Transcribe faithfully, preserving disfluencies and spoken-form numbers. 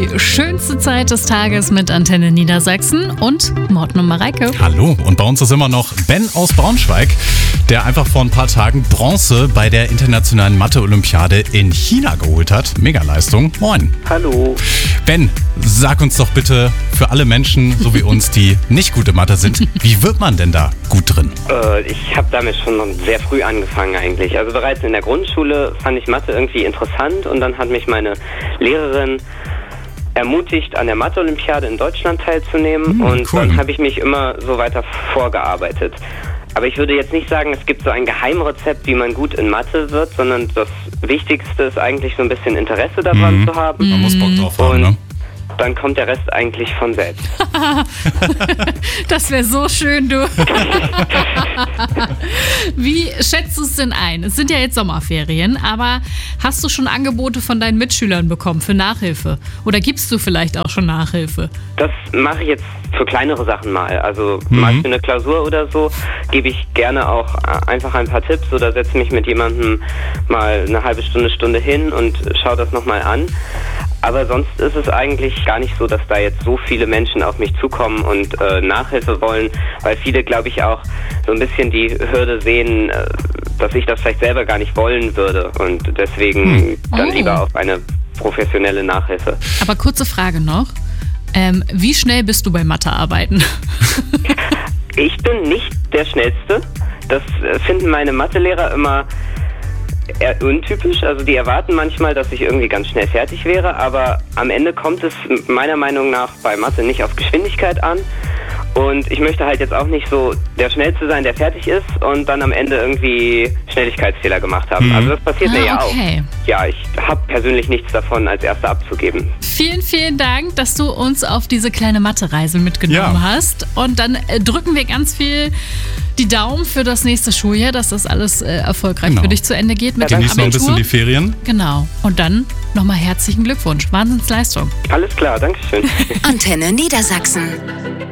schönste Zeit des Tages mit Antenne Niedersachsen und Morten und Mareike. Hallo, und bei uns ist immer noch Ben aus Braunschweig, der einfach vor ein paar Tagen Bronze bei der internationalen Mathe-Olympiade in China geholt hat. Mega-Leistung. Moin. Hallo. Ben, sag uns doch bitte für alle Menschen, so wie uns, die nicht gut in Mathe sind, wie wird man denn da gut drin? Äh, ich habe damit schon sehr früh angefangen eigentlich. Also bereits in der Grundschule fand ich Mathe irgendwie interessant und dann hat mich meine Lehrerin ermutigt, an der Mathe-Olympiade in Deutschland teilzunehmen hm, und cool. Dann habe ich mich immer so weiter vorgearbeitet. Aber ich würde jetzt nicht sagen, es gibt so ein Geheimrezept, wie man gut in Mathe wird, sondern das Wichtigste ist eigentlich so ein bisschen Interesse daran mhm. zu haben. Man muss Bock drauf haben, ne? Dann kommt der Rest eigentlich von selbst. Das wäre so schön, du. Wie schätzt du es denn ein? Es sind ja jetzt Sommerferien, aber hast du schon Angebote von deinen Mitschülern bekommen für Nachhilfe? Oder gibst du vielleicht auch schon Nachhilfe? Das mache ich jetzt für kleinere Sachen mal. Also Mhm. mal für eine Klausur oder so gebe ich gerne auch einfach ein paar Tipps oder setze mich mit jemandem mal eine halbe Stunde, Stunde hin und schaue das nochmal an. Aber sonst ist es eigentlich gar nicht so, dass da jetzt so viele Menschen auf mich zukommen und äh, Nachhilfe wollen, weil viele, glaube ich, auch so ein bisschen die Hürde sehen, äh, dass ich das vielleicht selber gar nicht wollen würde und deswegen hm. dann Oh. lieber auf eine professionelle Nachhilfe. Aber kurze Frage noch. Ähm, wie schnell bist du bei Mathearbeiten? Ich bin nicht der Schnellste. Das äh, finden meine Mathelehrer immer eher untypisch. Also die erwarten manchmal, dass ich irgendwie ganz schnell fertig wäre, aber am Ende kommt es meiner Meinung nach bei Mathe nicht auf Geschwindigkeit an. Und ich möchte halt jetzt auch nicht so der Schnellste sein, der fertig ist und dann am Ende irgendwie Schnelligkeitsfehler gemacht haben. Mhm. Also das passiert Ah, mir ja okay. auch. Ja, ich habe persönlich nichts davon, als Erster abzugeben. Vielen, vielen Dank, dass du uns auf diese kleine Mathe-Reise mitgenommen Ja. hast. Und dann äh, drücken wir ganz viel die Daumen für das nächste Schuljahr, dass das alles äh, erfolgreich Genau. für dich zu Ende geht mit dem Genieß noch ein Abitur. bisschen die Ferien. Genau. Und dann nochmal herzlichen Glückwunsch. Wahnsinnsleistung. Alles klar, Dankeschön. Antenne Niedersachsen.